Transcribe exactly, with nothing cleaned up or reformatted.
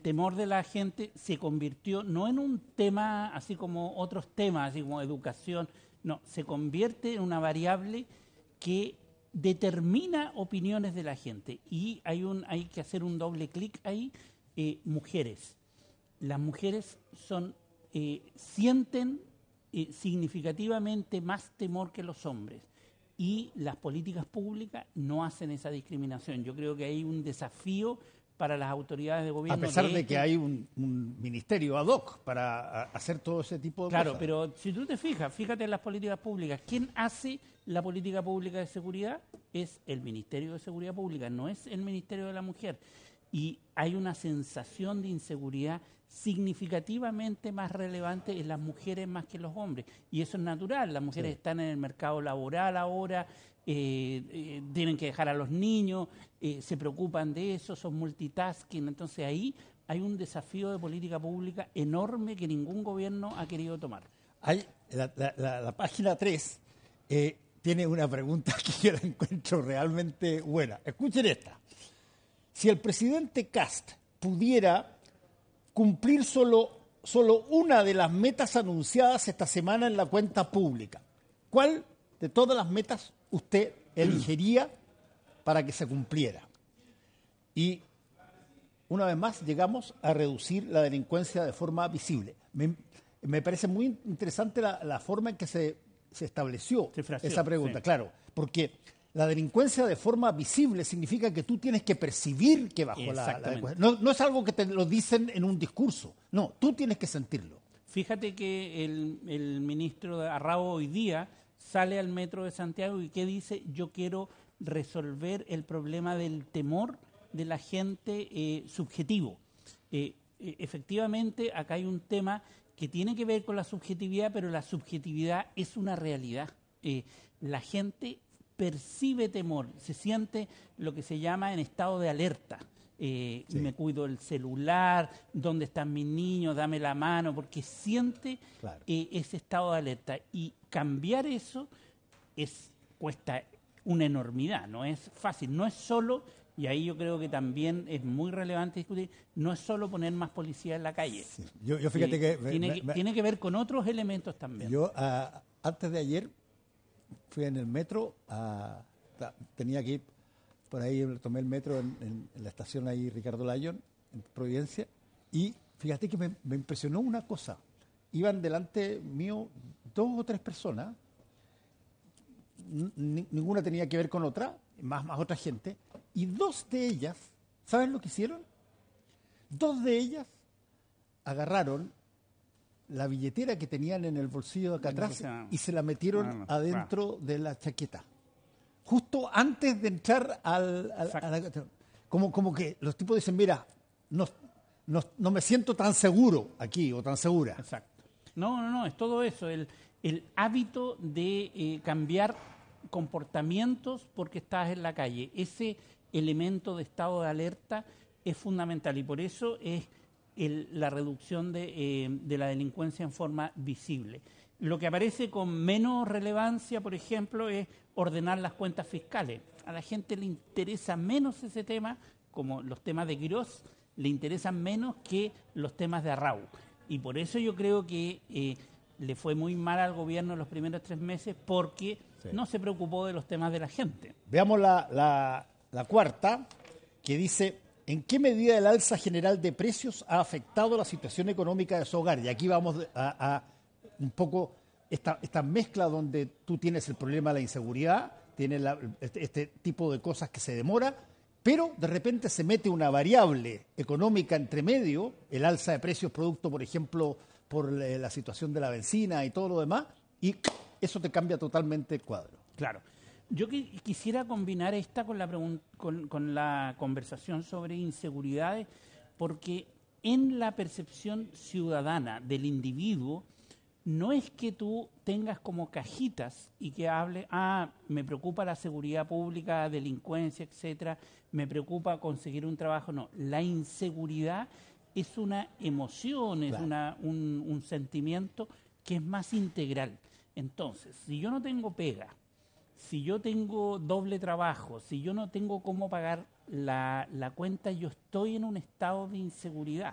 temor de la gente se convirtió no en un tema así como otros temas, así como educación, no, se convierte en una variable que determina opiniones de la gente. Y hay, un, hay que hacer un doble clic ahí, eh, mujeres. Las mujeres son, eh, sienten eh, significativamente más temor que los hombres. Y las políticas públicas no hacen esa discriminación. Yo creo que hay un desafío para las autoridades de gobierno. A pesar de, de que hay un, un ministerio ad hoc para a, hacer todo ese tipo de claro, cosas. Claro, pero si tú te fijas, fíjate en las políticas públicas. ¿Quién hace la política pública de seguridad? Es el Ministerio de Seguridad Pública, no es el Ministerio de la Mujer. Y hay una sensación de inseguridad significativamente más relevante en las mujeres más que en los hombres. Y eso es natural, las mujeres sí. están en el mercado laboral ahora, eh, eh, tienen que dejar a los niños, eh, se preocupan de eso, son multitasking. Entonces ahí hay un desafío de política pública enorme que ningún gobierno ha querido tomar. Hay, la, la, la, la página tres eh, tiene una pregunta que yo la encuentro realmente buena. Escuchen esta. Si el presidente Kast pudiera cumplir solo, solo una de las metas anunciadas esta semana en la cuenta pública, ¿cuál de todas las metas usted elegiría para que se cumpliera? Y una vez más llegamos a reducir la delincuencia de forma visible. Me, me parece muy interesante la, la forma en que se, se estableció se fració, esa pregunta, sí. Claro, porque la delincuencia de forma visible significa que tú tienes que percibir que bajó la, la delincuencia. No, no es algo que te lo dicen en un discurso, no, tú tienes que sentirlo. Fíjate que el, el ministro de Arrao hoy día sale al metro de Santiago y ¿qué dice? Yo quiero resolver el problema del temor de la gente eh, subjetivo. Eh, eh, efectivamente, acá hay un tema que tiene que ver con la subjetividad, pero la subjetividad es una realidad. Eh, la gente percibe temor, se siente lo que se llama en estado de alerta. Eh, sí. Me cuido el celular, ¿dónde están mis niños? Dame la mano, porque siente claro. eh, ese estado de alerta. Y cambiar eso es, cuesta una enormidad, no es fácil, no es solo, y ahí yo creo que también es muy relevante discutir, no es solo poner más policía en la calle. Sí. Yo, yo fíjate eh, que, tiene me, que... me, Tiene que ver con otros elementos también. Yo, uh, antes de ayer, fui en el metro, a, tenía que ir por ahí, tomé el metro en, en, en la estación ahí Ricardo Lyon, en Providencia, y fíjate que me, me impresionó una cosa. Iban delante mío dos o tres personas, N- ninguna tenía que ver con otra, más, más otra gente, y dos de ellas, ¿saben lo que hicieron? Dos de ellas agarraron la billetera que tenían en el bolsillo de acá atrás no, y se la metieron no, no, adentro no. de la chaqueta. Justo antes de entrar al... al a la, como, como que los tipos dicen, mira, no, no, no me siento tan seguro aquí o tan segura. Exacto. No, no, no, es todo eso, el, el hábito de eh, cambiar comportamientos porque estás en la calle. Ese elemento de estado de alerta es fundamental y por eso es el, la reducción de, eh, de la delincuencia en forma visible. Lo que aparece con menos relevancia, por ejemplo, es ordenar las cuentas fiscales. A la gente le interesa menos ese tema, como los temas de Quirós, le interesan menos que los temas de Arrau. Y por eso yo creo que eh, le fue muy mal al gobierno en los primeros tres meses porque sí. no se preocupó de los temas de la gente. Veamos la, la, la cuarta, que dice, ¿en qué medida el alza general de precios ha afectado la situación económica de su hogar? Y aquí vamos a, a un poco esta, esta mezcla donde tú tienes el problema de la inseguridad, tienes la, este, este tipo de cosas que se demora, pero de repente se mete una variable económica entre medio, el alza de precios producto, por ejemplo, por la situación de la benzina y todo lo demás, y eso te cambia totalmente el cuadro. Claro. Yo que, quisiera combinar esta con la, con, con la conversación sobre inseguridades, porque en la percepción ciudadana del individuo, no es que tú tengas como cajitas y que hable, ah, me preocupa la seguridad pública, delincuencia, etcétera, me preocupa conseguir un trabajo. No, la inseguridad es una emoción, es claro. una, un, un sentimiento que es más integral. Entonces, si yo no tengo pega, si yo tengo doble trabajo, si yo no tengo cómo pagar la, la cuenta, yo estoy en un estado de inseguridad.